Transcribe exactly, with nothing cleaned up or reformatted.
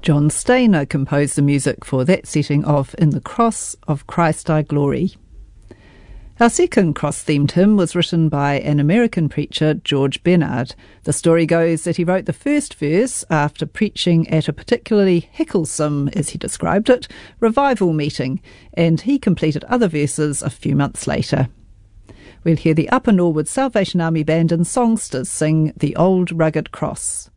John Stainer composed the music for that setting of In the Cross of Christ I Glory. Our second cross-themed hymn was written by an American preacher, George Bennard. The story goes that he wrote the first verse after preaching at a particularly hecklesome, as he described it, revival meeting, and he completed other verses a few months later. We'll hear the Upper Norwood Salvation Army Band and songsters sing The Old Rugged Cross.